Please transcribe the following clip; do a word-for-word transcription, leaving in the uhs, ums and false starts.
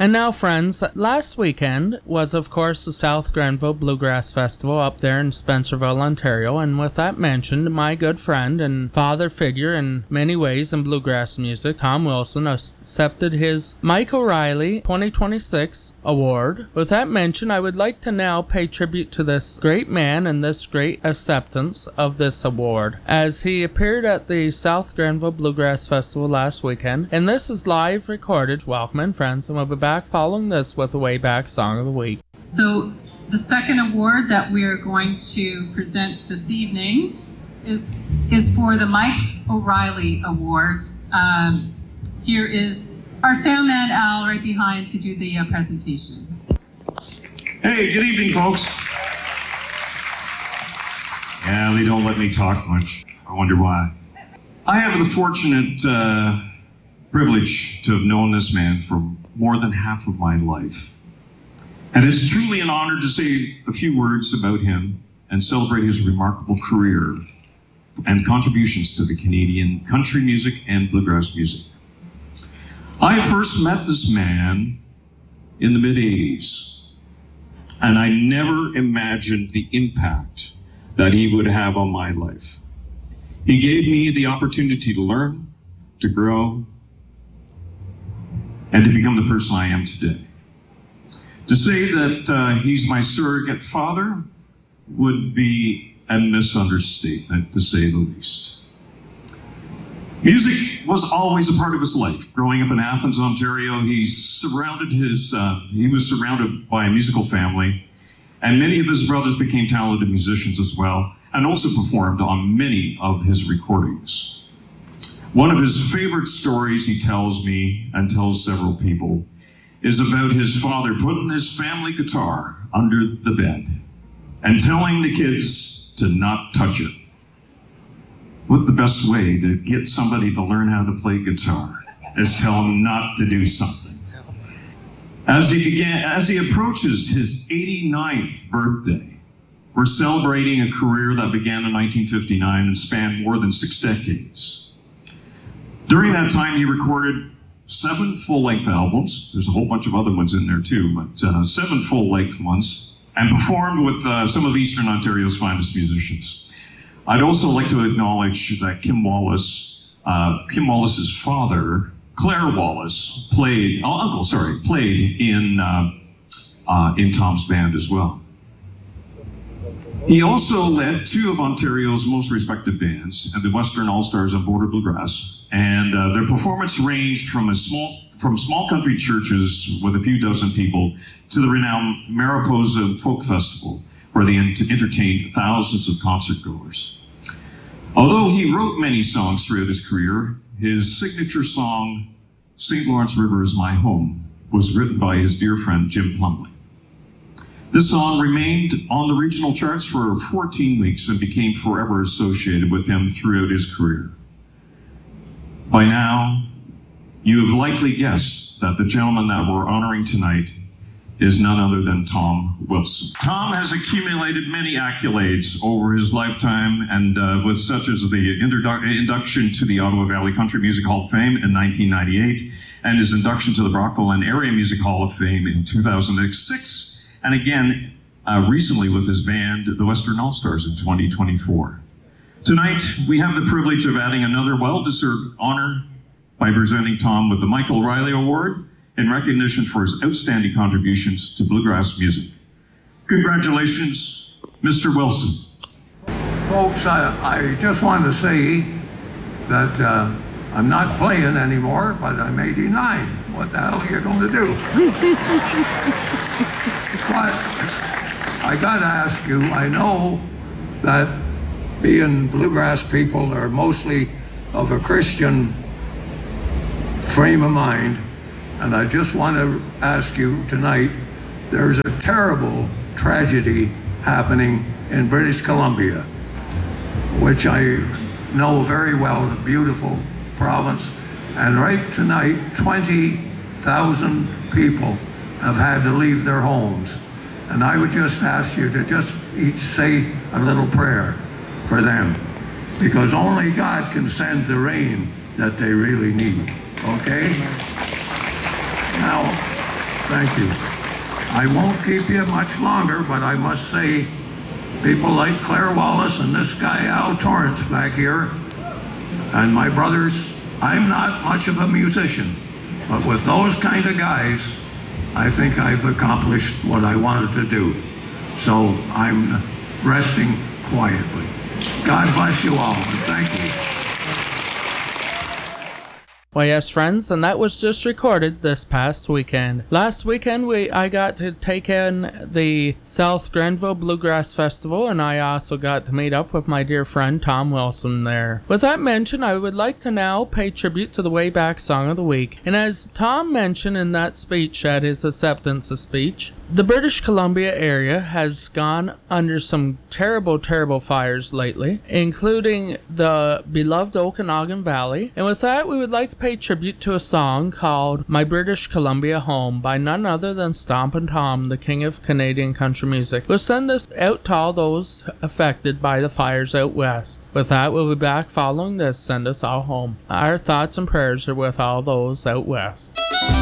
And now, friends, last weekend was, of course, the South Grenville Bluegrass Festival up there in Spencerville, Ontario. And with that mentioned, my good friend and father figure in many ways in bluegrass music, Tom Wilson, accepted his Mike O'Reilly twenty twenty-six award. With that mentioned, I would like to now pay tribute to this great man and this great acceptance of this award, as he appeared at the South Grenville Bluegrass Festival last weekend. And this is live recorded. Welcome in, friends, and we'll be back following this with the Way Back Song of the Week. So the second award that we are going to present this evening is is for the Mike O'Reilly Award. Um, here is our sound man Al right behind to do the uh, presentation. Hey, good evening, folks. Yeah, they don't let me talk much. I wonder why. I have the fortunate uh, privilege to have known this man for more than half of my life. And it's truly an honor to say a few words about him and celebrate his remarkable career and contributions to the Canadian country music and bluegrass music. I first met this man in the mid-eighties, and I never imagined the impact that he would have on my life. He gave me the opportunity to learn, to grow, and to become the person I am today. To say that uh, he's my surrogate father would be a misunderstatement, to say the least. Music was always a part of his life. Growing up in Athens, Ontario, he surrounded his, uh, he was surrounded by a musical family, and many of his brothers became talented musicians as well, and also performed on many of his recordings. One of his favorite stories he tells me, and tells several people, is about his father putting his family guitar under the bed and telling the kids to not touch it. What the best way to get somebody to learn how to play guitar is tell them not to do something. As he began, as he approaches his eighty-ninth birthday, we're celebrating a career that began in nineteen fifty-nine and spanned more than six decades. During that time, he recorded seven full-length albums. There's a whole bunch of other ones in there too, but uh, seven full-length ones, and performed with uh, some of Eastern Ontario's finest musicians. I'd also like to acknowledge that Kim Wallace, uh, Kim Wallace's father, Claire Wallace, played, oh, uncle, sorry, played in, uh, uh, in Tom's band as well. He also led two of Ontario's most respected bands, the Western All-Stars and Border Bluegrass, and uh, their performance ranged from a small from small country churches with a few dozen people to the renowned Mariposa Folk Festival, where they entertained thousands of concertgoers. Although he wrote many songs throughout his career, his signature song, Saint Lawrence River is My Home, was written by his dear friend Jim Plumley. This song remained on the regional charts for fourteen weeks and became forever associated with him throughout his career. By now, you have likely guessed that the gentleman that we're honoring tonight is none other than Tom Wilson. Tom has accumulated many accolades over his lifetime, and uh, with such as the introdu- induction to the Ottawa Valley Country Music Hall of Fame in nineteen ninety-eight, and his induction to the Brockville and Area Music Hall of Fame in two thousand six, and again, uh, recently with his band, the Western All-Stars in twenty twenty-four. Tonight, we have the privilege of adding another well-deserved honor by presenting Tom with the Mike O'Reilly Award in recognition for his outstanding contributions to bluegrass music. Congratulations, Mister Wilson. Folks, I, I just wanted to say that uh, I'm not playing anymore, but I'm eighty-nine. What the hell are you going to do? But I got to ask you, I know that being bluegrass people are mostly of a Christian frame of mind, and I just want to ask you tonight, there's a terrible tragedy happening in British Columbia, which I know very well, a beautiful province, and right tonight, twenty thousand people have had to leave their homes. And I would just ask you to just each say a little prayer for them, because only God can send the rain that they really need, okay? Now, Thank you. I won't keep you much longer, but I must say, people like Claire Wallace and this guy Al Torrance back here, and my brothers, I'm not much of a musician, but with those kind of guys, I think I've accomplished what I wanted to do. So I'm resting quietly. God bless you all, and thank you. Well, yes, friends, and that was just recorded this past weekend. Last weekend, we I got to take in the South Grenville Bluegrass Festival, and I also got to meet up with my dear friend Tom Wilson there. With that mentioned, I would like to now pay tribute to the Wayback Song of the Week. And as Tom mentioned in that speech at his acceptance speech, the British Columbia area has gone under some terrible, terrible fires lately, including the beloved Okanagan Valley. And with that, we would like to pay tribute to a song called My British Columbia Home by none other than Stompin' Tom, the king of Canadian country music. We'll send this out to all those affected by the fires out west. With that, we'll be back following this. Send us all home. Our thoughts and prayers are with all those out west.